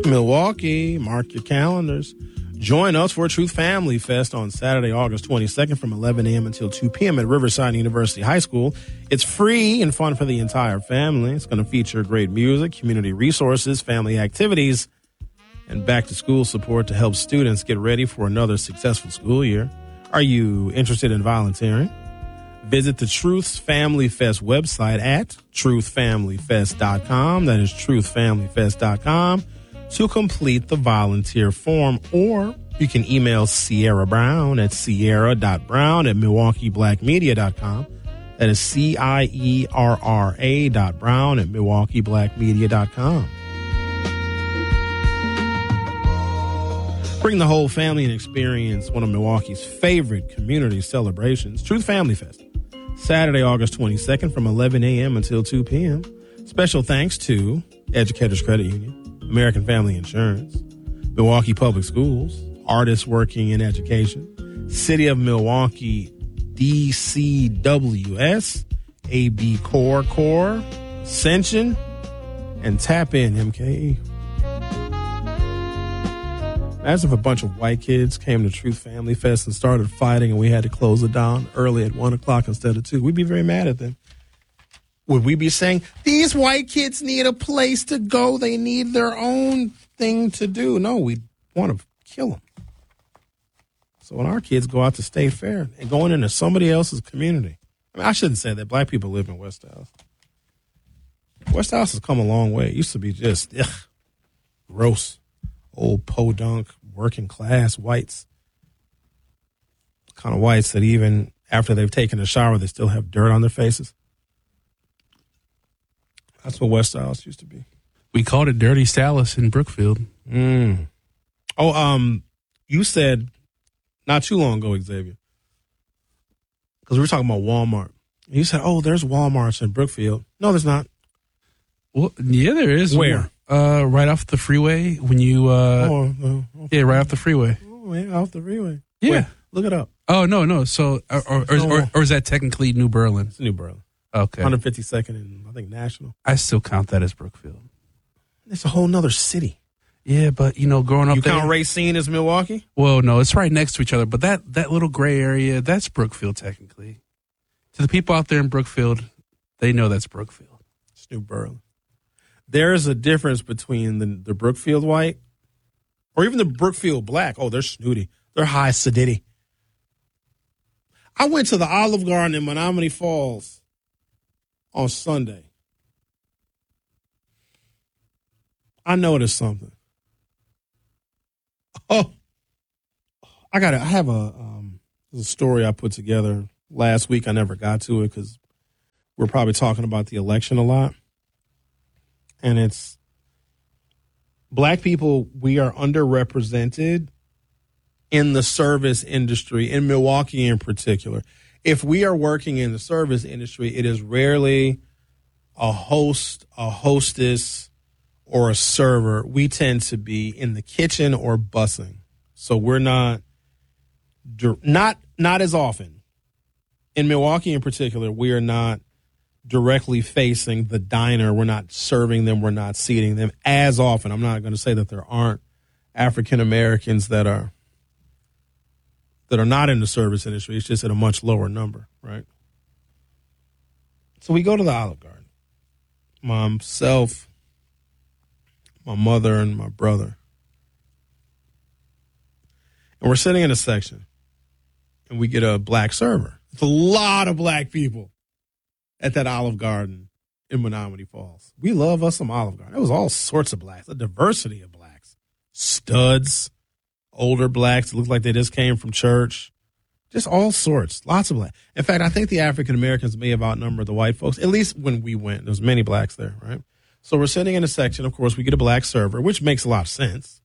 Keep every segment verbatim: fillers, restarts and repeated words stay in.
Milwaukee, mark your calendars. Join us for Truth Family Fest on Saturday, August twenty-second from eleven a.m. until two p.m. at Riverside University High School. It's free and fun for the entire family. It's going to feature great music, community resources, family activities, and back-to-school support to help students get ready for another successful school year. Are you interested in volunteering? Visit the Truth Family Fest website at truth family fest dot com. That is truth family fest dot com to complete the volunteer form, or you can email Sierra Brown at sierra dot brown at milwaukee black media dot com. That is C I E R R A dot brown at milwaukee black media dot com. Bring the whole family and experience one of Milwaukee's favorite community celebrations, Truth Family Fest. Saturday, August twenty-second from eleven a.m. until two p.m. Special thanks to Educators Credit Union, American Family Insurance, Milwaukee Public Schools, Artists Working in Education, City of Milwaukee, D C W S, A B Core Core, Ascension, and Tap In M K E. As if a bunch of white kids came to Truth Family Fest and started fighting and we had to close it down early at one o'clock instead of two, we'd be very mad at them. Would we be saying, these white kids need a place to go, they need their own thing to do? No, we want to kill them. So when our kids go out to State Fair and going into somebody else's community, I mean, I shouldn't say that. Black people live in West Dallas. West Dallas has come a long way. It used to be just ugh, gross. Old podunk, working class whites. Kind of whites that even after they've taken a shower, they still have dirt on their faces. That's what West Dallas used to be. We called it Dirty Dallas in Brookfield. Mm. Oh, um, you said not too long ago, Xavier, because we were talking about Walmart. You said, oh, there's Walmarts in Brookfield. No, there's not. Well, yeah, there is. Where? Uh, right off the freeway when you, uh, oh, no. yeah, right off the freeway. Oh, yeah, off the freeway. Yeah. Wait, look it up. Oh, no, no. So, or, or, or, or, or is that technically New Berlin? It's New Berlin. Okay. one hundred fifty-second and I think National. I still count that as Brookfield. It's a whole nother city. Yeah, but, you know, growing up you there. You count Racine as Milwaukee? Well, no, it's right next to each other. But that, that little gray area, that's Brookfield technically. To the people out there in Brookfield, they know that's Brookfield. It's New Berlin. There is a difference between the, the Brookfield white or even the Brookfield black. Oh, they're snooty. They're high acidity. I went to the Olive Garden in Menominee Falls on Sunday. I noticed something. Oh, I got I have a, um, a story I put together last week. I never got to it because we're probably talking about the election a lot. And it's black people, we are underrepresented in the service industry, in Milwaukee in particular. If we are working in the service industry, it is rarely a host, a hostess, or a server. We tend to be in the kitchen or bussing. So we're not, not, not as often. In Milwaukee in particular, we are not directly facing the diner. We're not serving them. We're not seating them as often. I'm not going to say that there aren't African Americans that are that are not in the service industry. It's just at a much lower number, right? So we go to the Olive Garden. Myself, my mother, and my brother. And we're sitting in a section, and we get a black server. It's a lot of black people at that Olive Garden in Menominee Falls. We love us some Olive Garden. It was all sorts of blacks, a diversity of blacks. Studs, older blacks that looked like they just came from church. Just all sorts, lots of blacks. In fact, I think the African Americans may have outnumbered the white folks, at least when we went. There was many blacks there, right? So we're sitting in a section. Of course, we get a black server, which makes a lot of sense.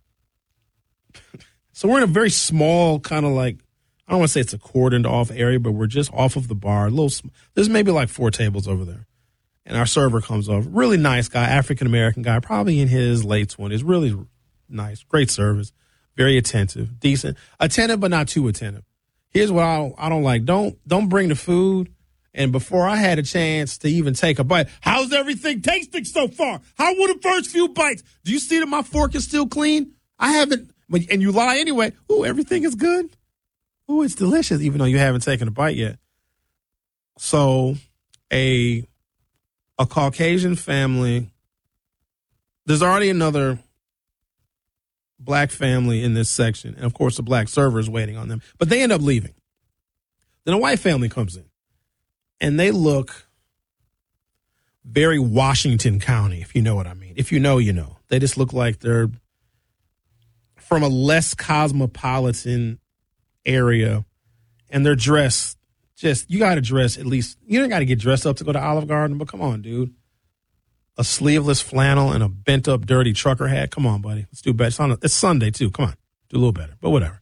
So we're in a very small kind of like, I don't want to say it's a cordoned off area, but we're just off of the bar. A little, sm- there's maybe like four tables over there. And our server comes over. Really nice guy, African-American guy, probably in his late twenties. Really nice, great service, very attentive, decent. Attentive, but not too attentive. Here's what I don't, I don't like. Don't don't bring the food And before I had a chance to even take a bite, how's everything tasting so far? How were the first few bites? Do you see that my fork is still clean? I haven't, and you lie anyway. Ooh, everything is good. Ooh, it's delicious, even though you haven't taken a bite yet. So a a Caucasian family, there's already another black family in this section. And, of course, the black server is waiting on them. But they end up leaving. Then a white family comes in. And they look very Washington County, if you know what I mean. If you know, you know. They just look like they're from a less cosmopolitan area. And they're dressed. Just, you got to dress at least, you don't got to get dressed up to go to Olive Garden, but come on, dude. A sleeveless flannel and a bent up, dirty trucker hat. Come on, buddy. Let's do better. It's, on a, it's Sunday, too. Come on. Do a little better, but whatever.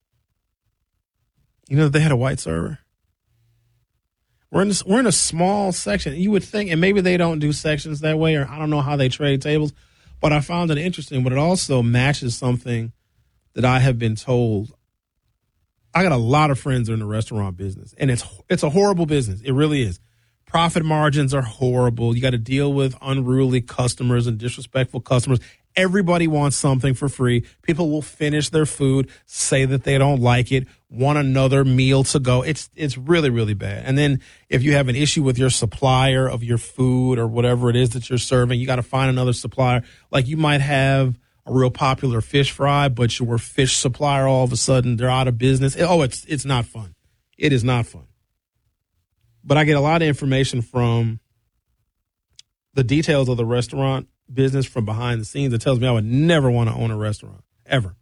You know, they had a white server. We're in, this, we're in a small section. You would think, and maybe they don't do sections that way, or I don't know how they trade tables, but I found it interesting, but it also matches something that I have been told. I got a lot of friends that are in the restaurant business, and it's it's a horrible business. It really is. Profit margins are horrible. You got to deal with unruly customers and disrespectful customers. Everybody wants something for free. People will finish their food, say that they don't like it, want another meal to go. It's it's really, really bad. And then if you have an issue with your supplier of your food or whatever it is that you're serving, you got to find another supplier. Like you might have a real popular fish fry, but your fish supplier, all of a sudden, they're out of business. Oh, it's it's not fun. It is not fun. But I get a lot of information from the details of the restaurant business from behind the scenes that tells me I would never want to own a restaurant, ever.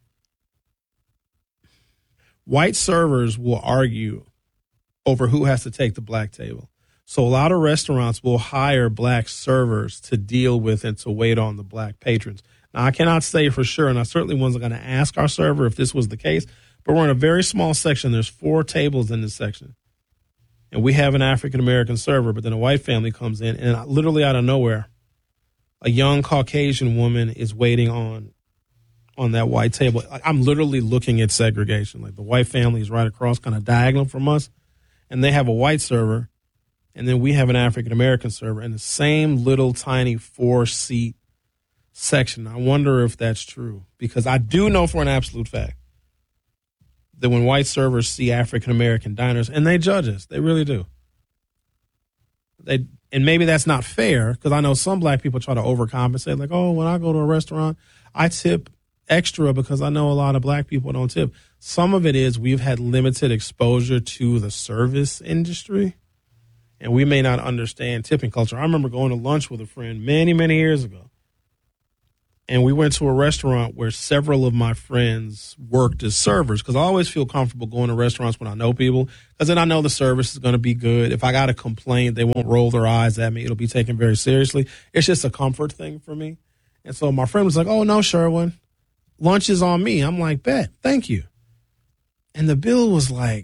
White servers will argue over who has to take the black table. So a lot of restaurants will hire black servers to deal with and to wait on the black patrons. Now, I cannot say for sure, and I certainly wasn't going to ask our server if this was the case, but we're in a very small section. There's four tables in this section. And we have an African-American server, but then a white family comes in, and literally out of nowhere, a young Caucasian woman is waiting on on that white table. I'm literally looking at segregation. Like the white family is right across, kind of diagonal from us, and they have a white server, and then we have an African-American server in the same little tiny four-seat section. I wonder if that's true, because I do know for an absolute fact that when white servers see African-American diners, and they judge us, they really do. They And maybe that's not fair, because I know some black people try to overcompensate. Like, oh, when I go to a restaurant, I tip extra because I know a lot of black people don't tip. Some of it is we've had limited exposure to the service industry, and we may not understand tipping culture. I remember going to lunch with a friend many, many years ago, and we went to a restaurant where several of my friends worked as servers, because I always feel comfortable going to restaurants when I know people, because then I know the service is going to be good. If I got a complaint, they won't roll their eyes at me. It'll be taken very seriously. It's just a comfort thing for me. And so my friend was like, oh, no, Sherwin, lunch is on me. I'm like, bet, thank you. And the bill was like,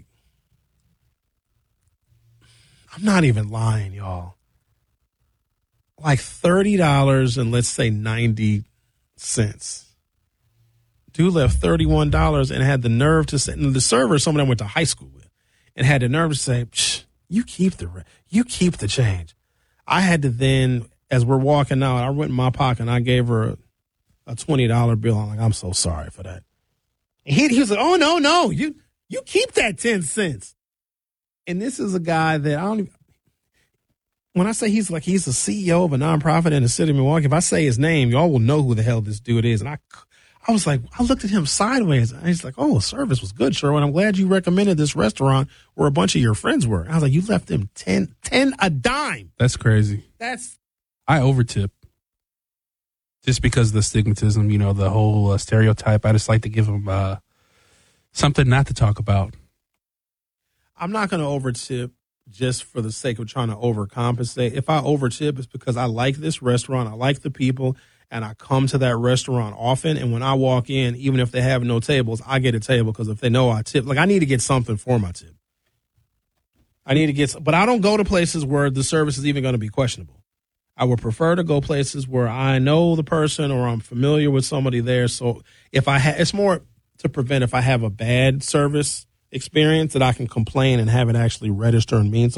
I'm not even lying, y'all, like thirty dollars and let's say ninety cents. Dude left thirty-one dollars and had the nerve to say, and the server, someone I went to high school with, and had the nerve to say, Psh, you keep the you keep the change. I had to then, as we're walking out, I went in my pocket and I gave her a, a twenty dollar bill. I'm like, I'm so sorry for that. And he, he was like, oh, no, no, you you keep that ten cents. And this is a guy that I don't even, when I say he's like, he's the C E O of a nonprofit in the city of Milwaukee, if I say his name, y'all will know who the hell this dude is. And I, I was like, I looked at him sideways. And he's like, oh, service was good, Sherwin. I'm glad you recommended this restaurant where a bunch of your friends were. I was like, you left them ten, ten a dime. That's crazy. That's. I overtip just because of the stigmatism, you know, the whole uh, stereotype. I just like to give them uh, something not to talk about. I'm not going to overtip just for the sake of trying to overcompensate. If I overtip, it's because I like this restaurant, I like the people, and I come to that restaurant often. And when I walk in, even if they have no tables, I get a table because if they know I tip, like I need to get something for my tip. I need to get, but I don't go to places where the service is even going to be questionable. I would prefer to go places where I know the person or I'm familiar with somebody there. So if I ha- it's more to prevent if I have a bad service experience that I can complain and have it actually register and mean something.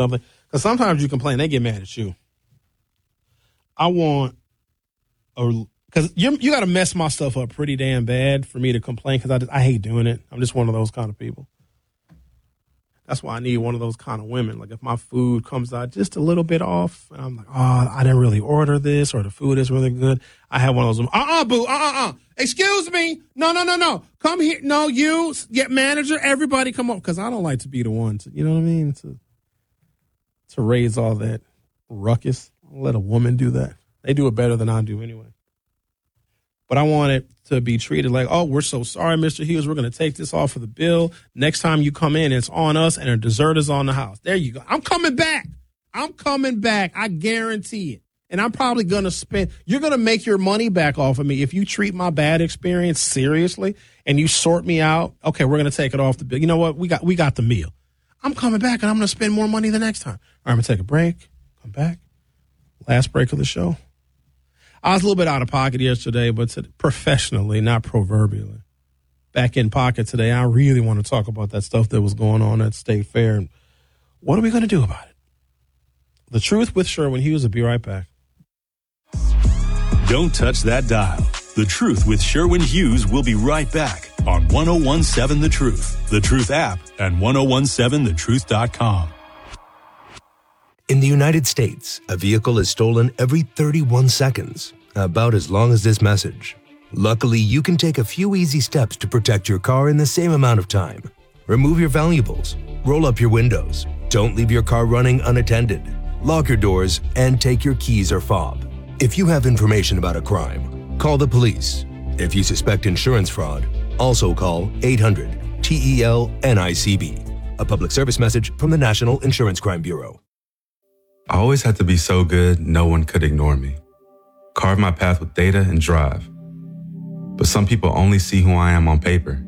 Because sometimes you complain, they get mad at you. I want a because you you got to mess my stuff up pretty damn bad for me to complain. Because I just, I hate doing it. I'm just one of those kind of people. That's why I need one of those kind of women. Like if my food comes out just a little bit off, and I'm like, oh, I didn't really order this, or the food is really good. I have one of those. Uh uh boo. Uh uh uh. Excuse me. No no no no. Come here. No, you get manager. Everybody come up. Because I don't like to be the one to. You know what I mean? To to raise all that ruckus. I'll let a woman do that. They do it better than I do anyway. But I want it to be treated like, oh, we're so sorry, Mister Hughes. We're going to take this off of the bill. Next time you come in, it's on us, and a dessert is on the house. There you go. I'm coming back. I'm coming back. I guarantee it. And I'm probably going to spend, you're going to make your money back off of me if you treat my bad experience seriously and you sort me out. Okay, we're going to take it off the bill. You know what? We got we got the meal. I'm coming back, and I'm going to spend more money the next time. All right, I'm going to take a break. Come back. Last break of the show. I was a little bit out of pocket yesterday, but to, professionally, not proverbially. Back in pocket today. I really want to talk about that stuff that was going on at State Fair. And what are we going to do about it? The Truth with Sherwin Hughes will be right back. Don't touch that dial. The Truth with Sherwin Hughes will be right back on one oh one seven The Truth, The Truth app, and ten seventeen the truth dot com. In the United States, a vehicle is stolen every thirty-one seconds, about as long as this message. Luckily, you can take a few easy steps to protect your car in the same amount of time. Remove your valuables, roll up your windows, don't leave your car running unattended, lock your doors, and take your keys or fob. If you have information about a crime, call the police. If you suspect insurance fraud, also call eight hundred T E L N I C B. A public service message from the National Insurance Crime Bureau. I always had to be so good, no one could ignore me. Carve my path with data and drive. But some people only see who I am on paper.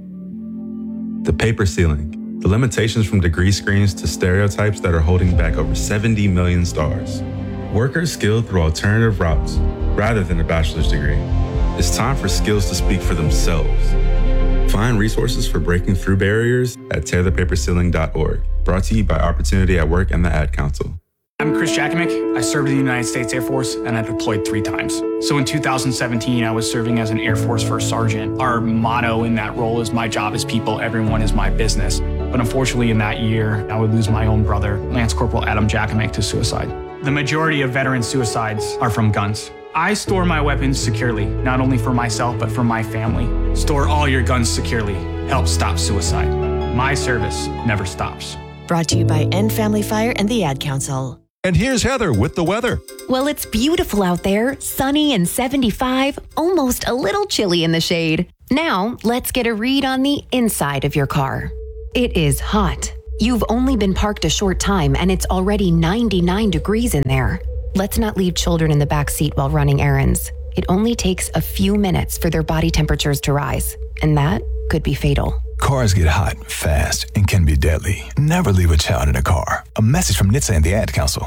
The paper ceiling, the limitations from degree screens to stereotypes that are holding back over seventy million stars. Workers skilled through alternative routes, rather than a bachelor's degree. It's time for skills to speak for themselves. Find resources for breaking through barriers at tear the paper ceiling dot org. Brought to you by Opportunity at Work and the Ad Council. I'm Chris Jakimick. I served in the United States Air Force, and I deployed three times. So in two thousand seventeen, I was serving as an Air Force First Sergeant. Our motto in that role is my job is people, everyone is my business. But unfortunately in that year, I would lose my own brother, Lance Corporal Adam Jakimick, to suicide. The majority of veteran suicides are from guns. I store my weapons securely, not only for myself, but for my family. Store all your guns securely. Help stop suicide. My service never stops. Brought to you by End Family Fire and the Ad Council. And here's Heather with the weather. Well, it's beautiful out there, sunny and seventy-five, almost a little chilly in the shade. Now, let's get a read on the inside of your car. It is hot. You've only been parked a short time and it's already ninety-nine degrees in there. Let's not leave children in the back seat while running errands. It only takes a few minutes for their body temperatures to rise, and that could be fatal. Cars get hot, fast, and can be deadly. Never leave a child in a car. A message from N H T S A and the Ad Council.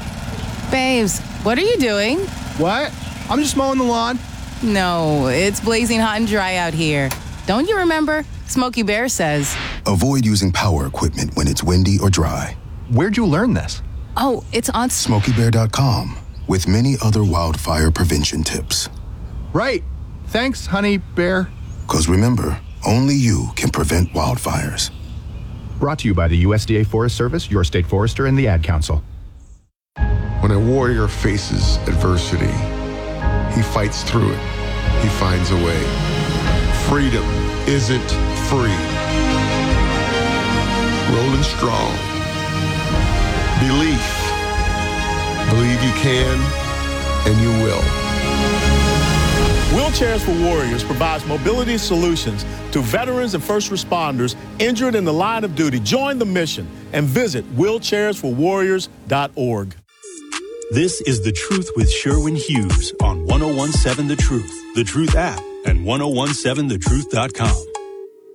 Babes, what are you doing? What? I'm just mowing the lawn. No, it's blazing hot and dry out here. Don't you remember? Smokey Bear says, avoid using power equipment when it's windy or dry. Where'd you learn this? Oh, it's on Smokey Bear dot com with many other wildfire prevention tips. Right. Thanks, honey bear. Because remember, only you can prevent wildfires. Brought to you by the U S D A Forest Service, your state forester, and the Ad Council. When a warrior faces adversity, he fights through it. He finds a way. Freedom isn't free. Rolling strong. Belief. Believe you can, and you will. Wheelchairs for Warriors provides mobility solutions to veterans and first responders injured in the line of duty. Join the mission and visit wheelchairs for warriors dot org. This is The Truth with Sherwin Hughes on ten seventeen The Truth, The Truth app, and ten seventeen the truth dot com.